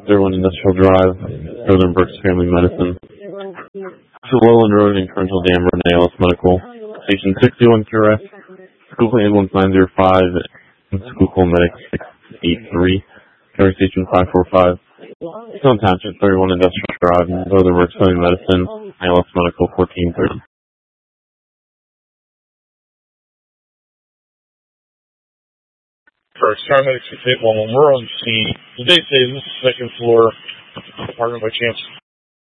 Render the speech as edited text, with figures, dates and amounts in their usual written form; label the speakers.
Speaker 1: 31 Industrial Drive, Northern Brooks Family Medicine. To Lowland Road and Torrential Dam Road, ALS Medical. Station 61 QRS, School Plan 1905, and School Call Medic 683. Carrier Station 545. Stone Township 31 Industrial Drive, Northern Brooks Family Medicine, ALS Medical 1430.
Speaker 2: First, paramedics at 111. We're on the scene. Did they say this is the second floor apartment by chance?